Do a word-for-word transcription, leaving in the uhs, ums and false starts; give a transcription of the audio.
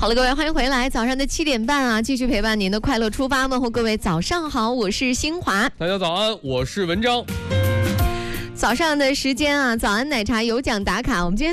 好了，各位，欢迎回来。早上的七点半啊，继续陪伴您的快乐出发，问候各位早上好，我是新华。 大家早安，我是文章。 早上的时间啊，早安奶茶有奖打卡，我们今天